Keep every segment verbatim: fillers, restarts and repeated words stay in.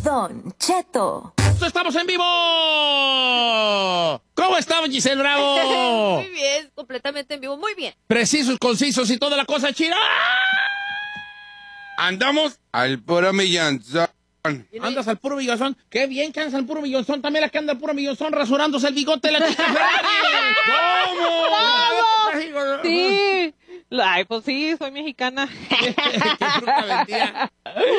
Don Cheto. ¡Estamos en vivo! ¿Cómo estamos, Giselle Bravo? Muy bien, completamente en vivo, muy bien. Precisos, concisos y toda la cosa chida. Andamos al puro millonzón. Andas al puro millonzón. Qué bien que andas al puro millonzón. También la que anda al puro millonzón rasurándose el bigote de la chica Ferrari. ¿Cómo? Sí. Ay, pues sí, soy mexicana. Qué fruta vendida.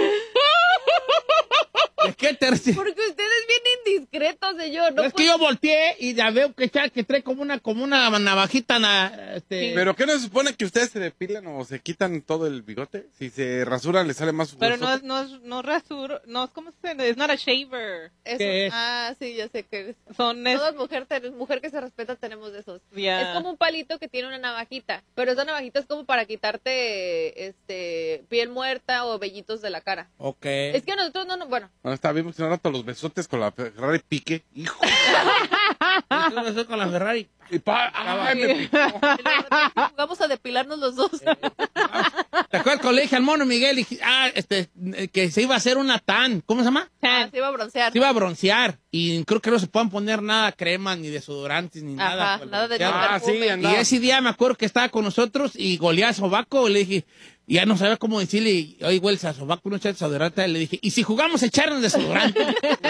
Es que terci... Porque usted es bien indiscreto, señor. No es puede... que yo volteé y ya veo que, que trae como una, como una navajita. Na, este... ¿Pero qué no se supone que ustedes se depilan o se quitan todo el bigote? Si se rasuran, le sale más... Pero no es, no es, no rasuro, no es como se dice, es not a shaver. Eso, ¿Qué es? Ah, sí, ya sé que es. Son es... Todas mujer, mujer que se respeta tenemos de esos. Yeah. Es como un palito que tiene una navajita, pero esa navajita es como para quitarte este piel muerta o vellitos de la cara. Ok. Es que nosotros no, no bueno. No, está bien, un rato los besotes con la Ferrari pique. Hijo. Yo me soy con la Ferrari. Y pa... Ay, me picó. Vamos a depilarnos los dos. ¿Te acuerdas cuando le dije al mono Miguel y, ah, este, que se iba a hacer una tan? ¿Cómo se llama? Ah, se iba a broncear. Se iba a broncear. Y creo que no se pueden poner nada, crema, ni desodorantes, ni Ajá, nada. pues, nada de broncear. Ah, sí, Y andaba. ese día me acuerdo que estaba con nosotros y golía a Sobaco. Le dije, y ya no sabía cómo decirle, oye, güey, a Sobaco no echa desodorante. Le dije, ¿y si jugamos a echarnos desodorante?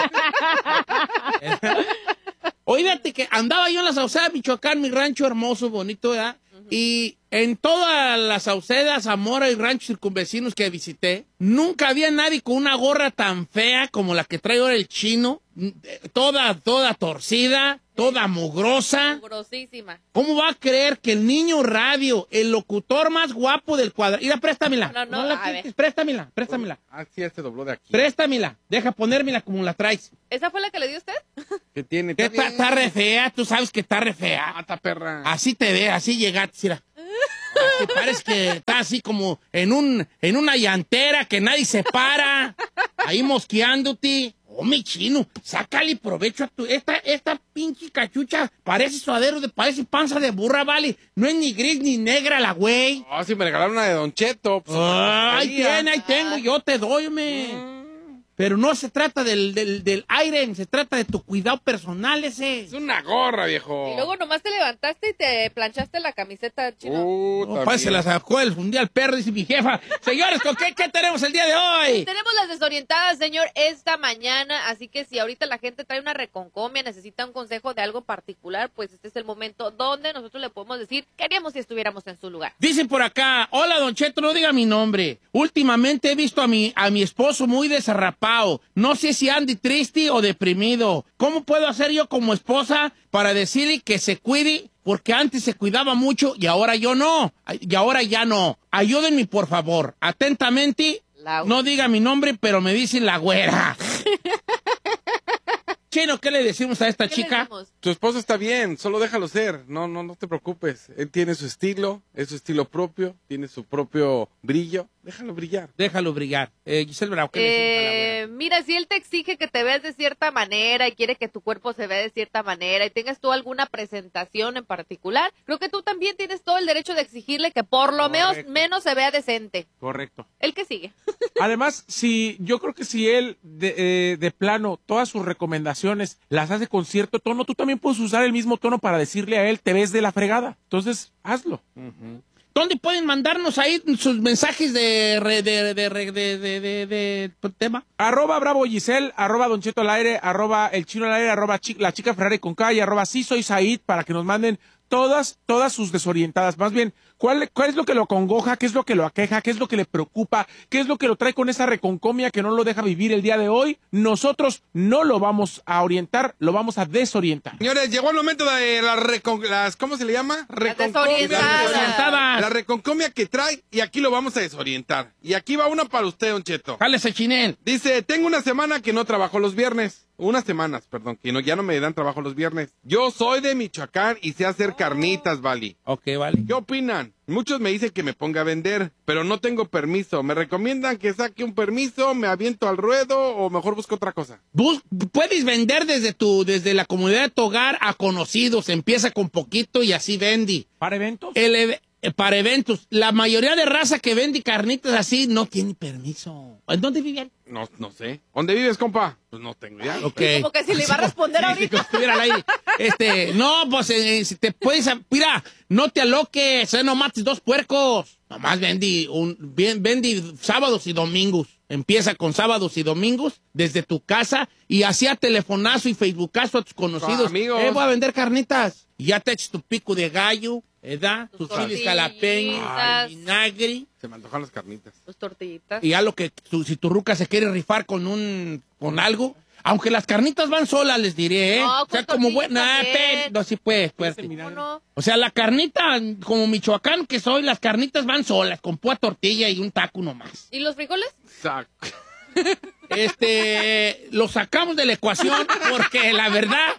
Oídate que andaba yo en la Sauceda, Michoacán, mi rancho hermoso, bonito, ¿verdad? Uh-huh. Y en todas las Saucedas, Zamora y ranchos circunvecinos que visité, nunca había nadie con una gorra tan fea como la que trae ahora el chino, toda, toda torcida, toda mugrosa. Mugrosísima. ¿Cómo va a creer que el niño radio, el locutor más guapo del cuadro... Mira, préstamela. No, no, no la a ver. quites, préstamela, préstamela. Ah, sí, este dobló de aquí. Préstamela, deja ponérmela como la traes. ¿Esa fue la que le dio usted? ¿Qué tiene? Que está, está re fea, tú sabes que está re fea. Mata, perra. Así te ve, así llegaste, mira. Así parece que está así como en un en una llantera que nadie se para, ahí mosqueándote. Oh, mi chino, sácale provecho a tu... Esta, esta pinche cachucha parece suadero, de, parece panza de burra, vale. No es ni gris ni negra la güey. Ah, si me regalaron una de Don Cheto. Pues, Ah, ahí tiene, ahí tengo, yo te doy, me. Mm. Pero no se trata del, del, del aire, se trata de tu cuidado personal ese. Es una gorra, viejo. Y luego nomás te levantaste y te planchaste la camiseta, chino. Uh, No, pues se la sacó el mundial perro, dice mi jefa. Señores, ¿con qué, qué tenemos el día de hoy? Tenemos las desorientadas, señor, esta mañana, así que si ahorita la gente trae una reconcomia, necesita un consejo de algo particular, pues este es el momento donde nosotros le podemos decir qué haríamos si estuviéramos en su lugar. Dicen por acá, hola Don Cheto, no diga mi nombre. Últimamente he visto a mi, a mi esposo muy desarrapado. No sé si ande triste o deprimido. ¿Cómo puedo hacer yo como esposa para decirle que se cuide? Porque antes se cuidaba mucho y ahora yo no. Y ahora ya no. Ayúdenme, por favor. Atentamente, La... no diga mi nombre, pero me dicen la güera. Chino, ¿qué le decimos a esta ¿Qué chica? le decimos? Tu esposo está bien, solo déjalo ser. No, no, no te preocupes. Él tiene su estilo, es su estilo propio, tiene su propio brillo. Déjalo brillar. Déjalo brillar. Eh, Giselle Bravo, ¿qué le decimos a la güera? Eh, mira, si él te exige que te veas de cierta manera y quiere que tu cuerpo se vea de cierta manera y tengas tú alguna presentación en particular, creo que tú también tienes todo el derecho de exigirle que por lo menos, menos se vea decente. Correcto. ¿El que sigue? Además, si yo creo que si él de, eh, de plano todas sus recomendaciones las hace con cierto tono, tú también puedes usar el mismo tono para decirle a él, te ves de la fregada. Entonces, hazlo. Uh-huh. ¿Dónde pueden mandarnos ahí sus mensajes de, de, de, de, de, de, de, de, de tema? Arroba Bravo Giselle, arroba Don Cheto al aire, arroba El Chino al aire, arroba chi, La Chica Ferrari con K y arroba Sí Soy Said para que nos manden todas, todas sus desorientadas. Más bien, ¿cuál, ¿cuál es lo que lo acongoja? ¿Qué es lo que lo aqueja? ¿Qué es lo que le preocupa? ¿Qué es lo que lo trae con esa reconcomia que no lo deja vivir el día de hoy? Nosotros no lo vamos a orientar, lo vamos a desorientar. Señores, llegó el momento de las, recon, las ¿cómo se le llama? Reconcomia. Desorientada. La reconcomia que trae y aquí lo vamos a desorientar. Y aquí va una para usted, Don Cheto. Jálese, Chinel. Dice, tengo una semana que no trabajo los viernes. Unas semanas, perdón, que no, ya no me dan trabajo los viernes. Yo soy de Michoacán y sé hacer carnitas, Vali. Ok, vale. ¿Qué opinan? Muchos me dicen que me ponga a vender, pero no tengo permiso. ¿Me recomiendan que saque un permiso, me aviento al ruedo o mejor busco otra cosa? Bus puedes vender desde tu, desde la comunidad de tu hogar a conocidos. Empieza con poquito y así vendi. ¿Para eventos? El, eh, para eventos. La mayoría de raza que vende carnitas así no tiene permiso. ¿En dónde viven? No, no sé. ¿Dónde vives, compa? Pues no tengo ya. Ok. Como que si le iba a responder Sí, ahorita. como si estuviera al aire. Este, no, pues eh, si te puedes, mira, no te aloques, eh, no mates dos puercos. Nomás vendí un, bien, vendí sábados y domingos. Empieza con sábados y domingos desde tu casa y hacía telefonazo y facebookazo a tus conocidos. Ah, amigos. Eh, voy a vender carnitas. Y ya te echas tu pico de gallo, ¿verdad? Tus Tus chiles tortillitas. jalapeños, ay, vinagre. Se me antojan las carnitas. Tus tortillitas. Y ya lo que, tu- si tu ruca se quiere rifar con un, con algo, aunque las carnitas van solas, les diré, ¿eh? No, o sea, con como tortillas buena, también. no, sí pues, fuerte. ¿Cómo no? O sea, la carnita, como Michoacán que soy, las carnitas van solas, con pura tortilla y un taco nomás. ¿Y los frijoles? Sac. Este, lo sacamos de la ecuación porque la verdad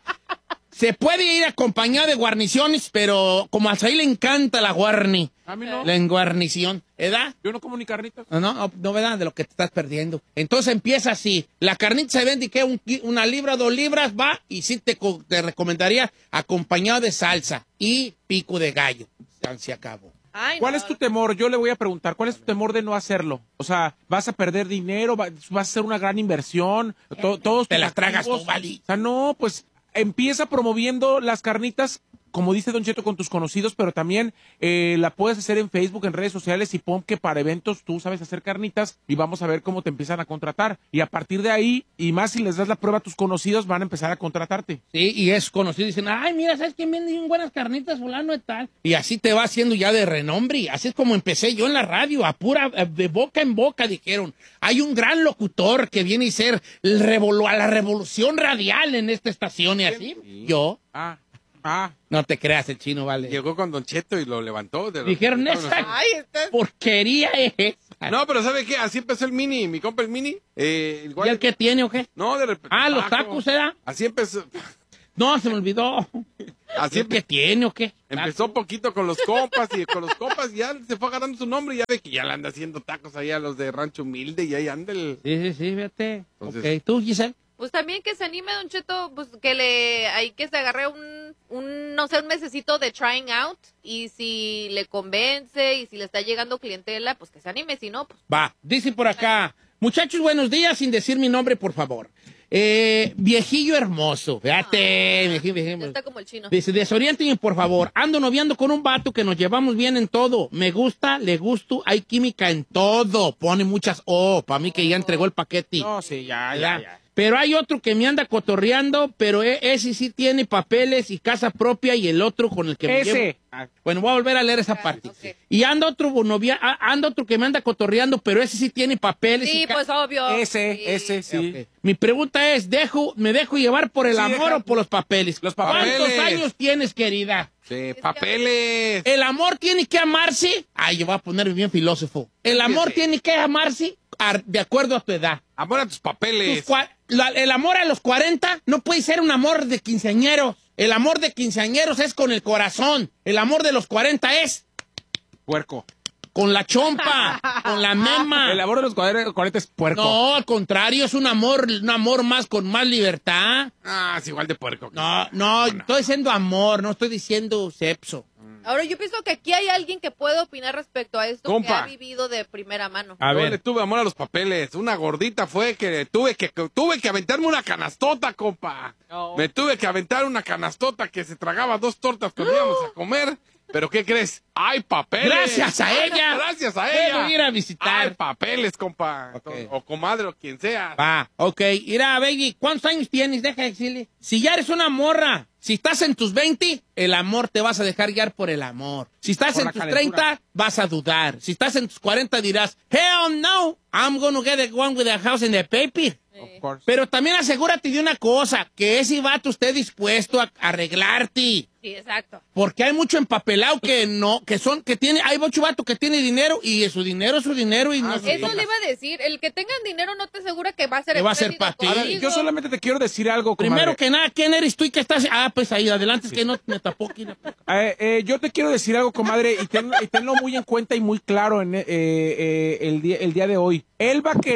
se puede ir acompañado de guarniciones, pero como a Saí le encanta la guarni, A mí no. la enguarnición, ¿verdad? Yo no como ni carnitas. No, no, no, ¿verdad? De lo que te estás perdiendo. Entonces empieza así. La carnita se vende, que un ki- una libra, dos libras, va, y sí te, co- te recomendaría acompañado de salsa y pico de gallo. Ya se acabó. Ay, ¿Cuál no. es tu temor? Yo le voy a preguntar, ¿cuál es tu temor de no hacerlo? O sea, ¿vas a perder dinero? ¿Va- ¿Vas a hacer una gran inversión? To- todos Te tus las tragas activos. tú, Vali. O sea, no, pues empieza promoviendo las carnitas, como dice Don Cheto, con tus conocidos, pero también eh, la puedes hacer en Facebook, en redes sociales, y pon que para eventos tú sabes hacer carnitas y vamos a ver cómo te empiezan a contratar. Y a partir de ahí, y más si les das la prueba a tus conocidos, van a empezar a contratarte. Sí, y es conocido. Dicen, ay, mira, ¿sabes quién vende bien buenas carnitas? Fulano de tal. Y así te va haciendo ya de renombre. Así es como empecé yo en la radio, a pura, de boca en boca, dijeron. Hay un gran locutor que viene a ser el revolu- a la revolución radial en esta estación y así. Yo. Ah, ah. No te creas, el chino, vale. Llegó con Don Cheto y lo levantó. de lo- Dijeron Estaban esa haciendo. Ay, estás... porquería es esa. No, pero ¿sabe qué? Así empezó el mini, mi compa el mini. Eh, igual- ¿Y el que tiene o qué? No, de repente. Ah, los tacos, ¿era? Así empezó. No, se me olvidó. Así ¿Y el que empe- tiene o qué? empezó poquito con los compas y con los compas ya se fue agarrando su nombre y ya ve que ya le anda haciendo tacos ahí a los de Rancho Humilde y ahí anda el... Sí, sí, sí, fíjate. Entonces- Ok, ¿tú, Giselle? Pues también que se anime, Don Cheto, pues que le, ahí que se agarre un, un, no sé, un mesecito de trying out, y si le convence, y si le está llegando clientela, pues que se anime, si no, pues... Va, dice por acá. Muchachos, buenos días, sin decir mi nombre, por favor. Eh, viejillo hermoso, fíjate, viejillo, Ya viejillo. está como el chino. Dice, desoriéntenme, por favor. Ando noviando con un vato que nos llevamos bien en todo. Me gusta, le gusto, hay química en todo. Pone muchas O, para mí que ya entregó el paquete. No, sí, ya, ya, ¿verdad? ya. Pero hay otro que me anda cotorreando, pero e- ese sí tiene papeles y casa propia, y el otro con el que me llevo. Ese. Bueno, voy a volver a leer esa parte. ok. Y anda otro novia, ah, anda otro que me anda cotorreando, pero ese sí tiene papeles. Sí, y ca- pues obvio. Ese, Sí. ese, sí. Ok. Mi pregunta es, ¿dejo, ¿me dejo llevar por el Sí, amor deja- o por los papeles? Los papeles. ¿Cuántos años tienes, querida? Sí, papeles. ¿El amor tiene que amarse? Ay, yo voy a ponerme bien filósofo. ¿El amor Fíjese. tiene que amarse a- de acuerdo a tu edad? Amor a tus Tus papeles. cua- la- el amor a los cuarenta no puede ser un amor de quinceañeros. El amor de quinceañeros es con el corazón. El amor de los cuarenta es Puerco. con la chompa, con la mema. El amor de los cuarenta es puerco. No, al contrario, es un amor, un amor más con más libertad. Ah, es igual de puerco. No, no, estoy diciendo amor, no estoy diciendo sexo. Ahora, yo pienso que aquí hay alguien que puede opinar respecto a esto, Compa. que ha vivido de primera mano. A Yo ver. le tuve amor a los papeles. Una gordita fue que tuve que tuve que aventarme una canastota, compa. No. Me tuve que aventar una canastota que se tragaba dos tortas cuando íbamos a comer. Pero ¿qué crees? ¡Hay papeles! Gracias a ella. Gracias a Puedo ella. ir a visitar. Hay papeles, compa. Ok. O comadre o quien sea. Va, ok. Mira, Beggy, ¿cuántos años tienes? Deja de decirle. Si ya eres una morra, si estás en tus veinte, el amor te vas a dejar guiar por el amor. Si estás Por en la tus calentura. treinta, vas a dudar. Si estás en tus cuarenta, dirás, hell no, I'm gonna get the one with the house in the paper. Of course. Pero también asegúrate de una cosa, que ese vato esté dispuesto a arreglarte. Sí, exacto. Porque hay mucho empapelado que no, que son, que tiene, hay mucho vato que tiene dinero y su dinero es su dinero y no Ah, se Eso toca. le iba a decir, el que tengan dinero no te asegura que va a ser Que va a ser espléndido pa' ti. A ver, contigo. yo solamente te quiero decir algo, comadre. Primero que nada, ¿quién eres tú y qué estás? Ah, pues ahí, adelante, es que no me tapó aquí la boca. Eh, eh, yo te quiero decir algo, comadre, y, ten- y tenlo muy en cuenta y muy claro en, eh, eh, el, día, el día de hoy. Él va a querer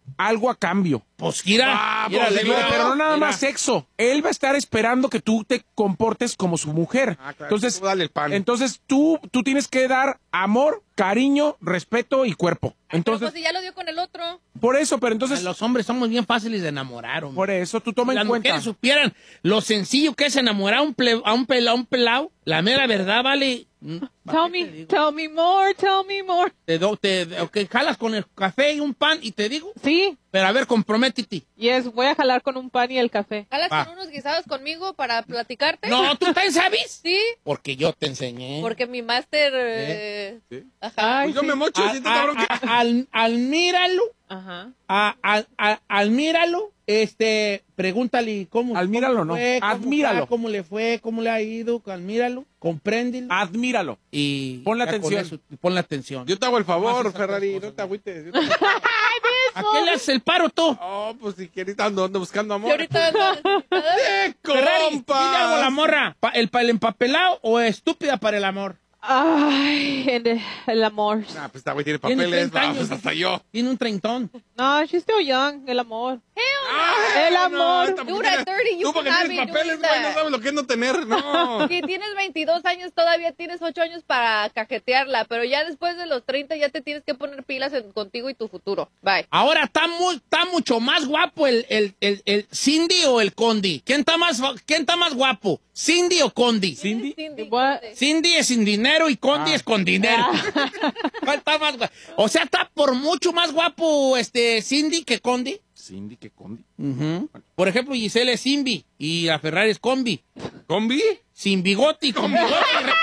algo a cambio. Pues mira, Ah, mira, pues, mira, No, pero no nada mira. más sexo. Él va a estar esperando que tú te comportes como su mujer. Ah, claro, Entonces, tú dale el pan. entonces tú, tú tienes que dar amor, cariño, respeto y cuerpo. Pero Entonces, pues si ya lo dio con el otro. por eso, pero entonces, Los hombres somos bien fáciles de enamorar, hombre. por eso tú toma Si las en cuenta. mujeres supieran lo sencillo que es enamorar a un, ple- a un, pel- a un pelao, la mera verdad, vale. mm, ¿para Tell qué te me, digo? tell me more, tell me more. Te, do- te, ok, jalas con el café y un pan y te digo, Sí, pero a ver, comprométete. yes, voy a jalar con un pan y el café. ¿Jalas Va. con unos guisados conmigo para platicarte? No, ¿tú también sabes? Sí, Porque yo te enseñé. porque mi máster... eh, Sí. Ajá. Ay, Pues yo sí. me mocho, A- siento, a- cabrón, que... a- al, admíralo, Ajá. a- a- a- admíralo, este, pregúntale cómo, Admíralo, cómo no, fue, cómo admíralo. está, cómo le fue, cómo le ha ido, admíralo, compréndelo Admíralo. y Ponle ya con atención. eso, ponle atención. Yo te hago el favor, Más esas Ferrari, cosas, no te ¿no? agüites. Yo te- ¿A qué le haces el paro tú? Oh, pues si quieres ando, ando buscando Y amor. ahorita ando necesitada. ¡Eh, Ferrari, compas! ¿qué le hago a la morra? Pa- ¿El, pa- el empapelado o estúpida para el amor? Ay, el, el amor. Ah, pues esta güey tiene Tiene papeles, treinta va, años. pues hasta yo. Tiene un treintón. No, she's still young, el amor. Ay, El amor. esta Dude, porque at tienes- thirty, you Tú porque cannot tienes be papeles, doing güey, no that. sabes lo que es no tener, no. Si tienes veintidós años, todavía tienes ocho años para cajetearla, pero ya después de los treinta ya te tienes que poner pilas en- contigo y tu futuro. Bye. Ahora está, muy, está mucho más guapo el, el, el, el Cindy o el Condi. ¿Quién está más, quién está más guapo? ¿Cindy o Condi? ¿Cindy? Cindy, What? Conde. Cindy es sin dinero y Condi Ah. es con dinero. ¿Cuál está más guapo? O sea, está por mucho más guapo este Cindy que Condi. Cindy, que condi. Ujú. Por ejemplo, Giselle es Simbi y la Ferrari es Combi. ¿Combi? Sin bigote y con bigote.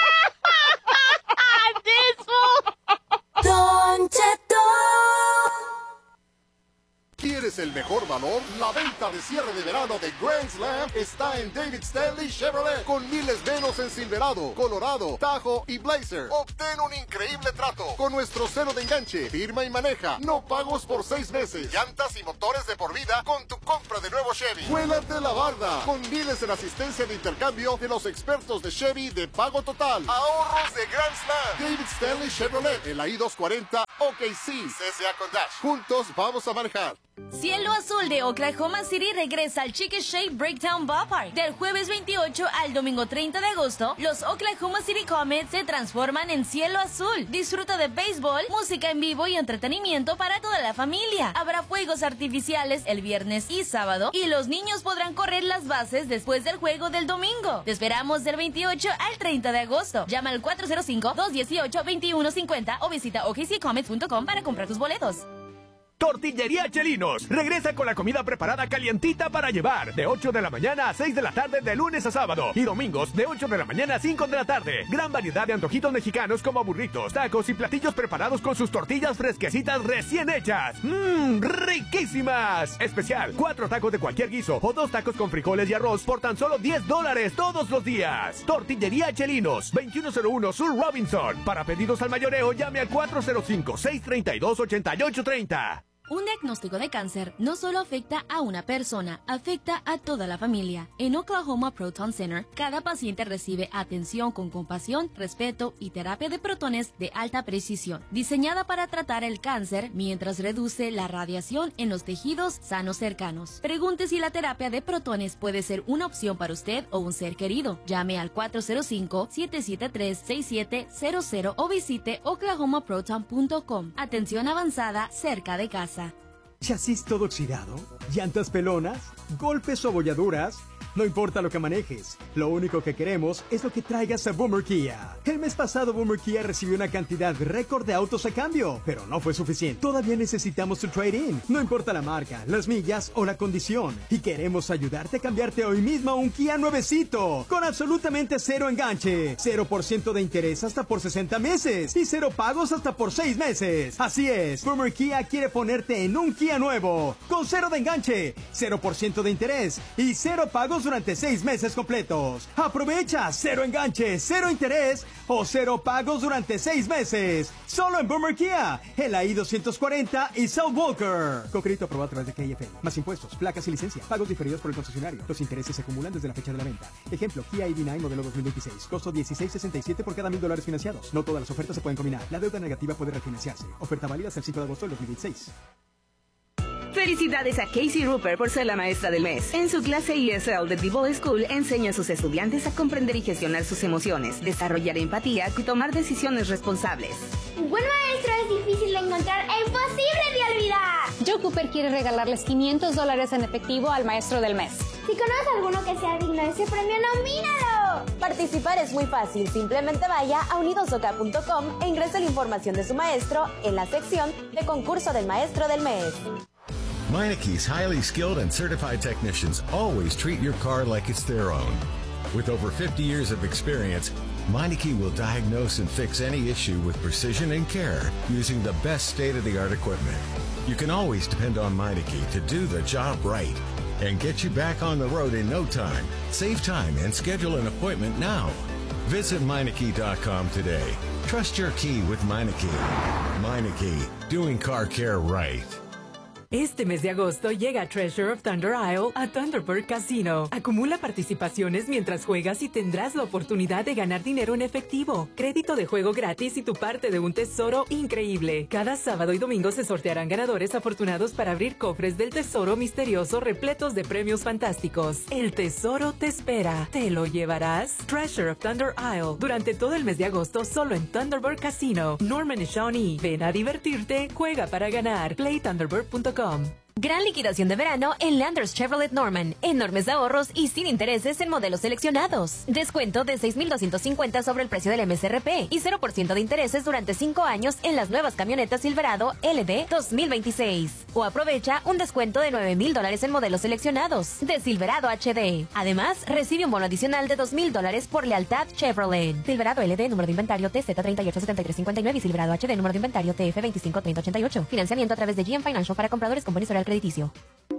Don Cheto. ¿Quieres el mejor valor? La venta de cierre de verano de Grand Slam está en David Stanley Chevrolet, con miles menos en Silverado, Colorado, Tahoe y Blazer. Obtén un increíble trato con nuestro cero de enganche, firma y maneja, no pagos por seis meses, llantas y motores de por vida con tu compra de nuevo Chevy. Vuélate la barda con miles en asistencia de intercambio de los expertos de Chevy de pago total. Ahorros de Grand Slam. David Stanley Chevrolet, en la I doscientos cuarenta, O K C, C S A con Dash. Juntos vamos a manejar. Cielo Azul de Oklahoma City regresa al Chicken Shape Breakdown Ballpark. Del jueves veintiocho al domingo treinta de agosto, los Oklahoma City Comets se transforman en Cielo Azul. Disfruta de béisbol, música en vivo y entretenimiento para toda la familia. Habrá fuegos artificiales el viernes y sábado y los niños podrán correr las bases después del juego del domingo. Te esperamos del veintiocho al treinta de agosto. Llama al cuatro cero cinco, dos uno ocho, dos uno cinco cero o visita o k c comets punto com para comprar tus boletos. Tortillería Chelinos regresa con la comida preparada calientita para llevar de ocho de la mañana a seis de la tarde de lunes a sábado y domingos de ocho de la mañana a cinco de la tarde. Gran variedad de antojitos mexicanos como burritos, tacos y platillos preparados con sus tortillas fresquecitas recién hechas. ¡Mmm! ¡Riquísimas! Especial, cuatro tacos de cualquier guiso o dos tacos con frijoles y arroz por tan solo diez dólares todos los días. Tortillería Chelinos, veintiuno cero uno Sur Robinson. Para pedidos al mayoreo llame al cuatro cero cinco, seis tres dos, ocho ocho tres cero. Un diagnóstico de cáncer no solo afecta a una persona, afecta a toda la familia. En Oklahoma Proton Center, cada paciente recibe atención con compasión, respeto y terapia de protones de alta precisión, diseñada para tratar el cáncer mientras reduce la radiación en los tejidos sanos cercanos. Pregunte si la terapia de protones puede ser una opción para usted o un ser querido. Llame al cuatro cero cinco, siete siete tres, seis siete cero cero o visite oklahoma proton punto com. Atención avanzada cerca de casa. ¿Chasis todo oxidado? ¿Llantas pelonas? ¿Golpes o abolladuras? No importa lo que manejes, lo único que queremos es lo que traigas a Boomer Kia. El mes pasado Boomer Kia recibió una cantidad récord de autos a cambio, pero no fue suficiente. Todavía necesitamos tu trade-in. No importa la marca, las millas o la condición. Y queremos ayudarte a cambiarte hoy mismo a un Kia nuevecito, con absolutamente cero enganche, cero por ciento de interés hasta por sesenta meses y cero pagos hasta por seis meses. Así es, Boomer Kia quiere ponerte en un Kia nuevo, con cero de enganche, cero por ciento de interés y cero pagos durante seis meses completos. Aprovecha cero enganche, cero interés o cero pagos durante seis meses. Solo en Boomer Kia, en la I doscientos cuarenta y South Walker. Con crédito aprobado a través de K F L. Más impuestos, placas y licencia. Pagos diferidos por el concesionario. Los intereses se acumulan desde la fecha de la venta. Ejemplo, Kia I V nueve modelo dos mil veintiséis. Costo dieciséis sesenta y siete por cada mil dólares financiados. No todas las ofertas se pueden combinar. La deuda negativa puede refinanciarse. Oferta válida hasta el cinco de agosto del dos mil veintiséis. Felicidades a Casey Rupert por ser la maestra del mes. En su clase E S L de D-Ball School enseña a sus estudiantes a comprender y gestionar sus emociones, desarrollar empatía y tomar decisiones responsables. Un buen maestro es difícil de encontrar e imposible de olvidar. Joe Cooper quiere regalarles quinientos dólares en efectivo al maestro del mes. Si conoces a alguno que sea digno de ese premio, nomínalo. Participar es muy fácil. Simplemente vaya a unidos o k punto com e ingrese la información de su maestro en la sección de concurso del maestro del mes. Meineke's highly skilled and certified technicians always treat your car like it's their own. With over fifty years of experience, Meineke will diagnose and fix any issue with precision and care using the best state-of-the-art equipment. You can always depend on Meineke to do the job right and get you back on the road in no time. Save time and schedule an appointment now. Visit Meineke dot com today. Trust your key with Meineke. Meineke, doing car care right. Este mes de agosto llega Treasure of Thunder Isle a Thunderbird Casino. Acumula participaciones mientras juegas y tendrás la oportunidad de ganar dinero en efectivo, crédito de juego gratis y tu parte de un tesoro increíble. Cada sábado y domingo se sortearán ganadores afortunados para abrir cofres del tesoro misterioso repletos de premios fantásticos. El tesoro te espera. ¿Te lo llevarás? Treasure of Thunder Isle. Durante todo el mes de agosto solo en Thunderbird Casino. Norman y Shawnee. Ven a divertirte, juega para ganar. play thunderbird punto com. Gran liquidación de verano en Landers Chevrolet Norman. Enormes ahorros y sin intereses en modelos seleccionados. Descuento de seis mil doscientos cincuenta sobre el precio del M S R P y cero por ciento de intereses durante cinco años en las nuevas camionetas Silverado L D dos mil veintiséis. O aprovecha un descuento de nueve mil dólares en modelos seleccionados de Silverado H D. Además, recibe un bono adicional de dos mil dólares por lealtad Chevrolet. Silverado L D, número de inventario T Z treinta y ocho setenta y tres cincuenta y nueve y Silverado H D, número de inventario T F veinticinco treinta ochenta y ocho. Financiamiento a través de G M Financial para compradores con buen historial crediticio.